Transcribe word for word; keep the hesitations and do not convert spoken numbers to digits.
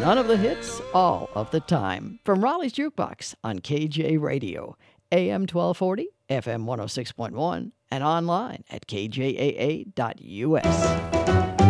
None of the hits, all of the time. From Raleigh's Jukebox on K J Radio, A M twelve forty, F M one oh six point one, and online at k j a a dot u s.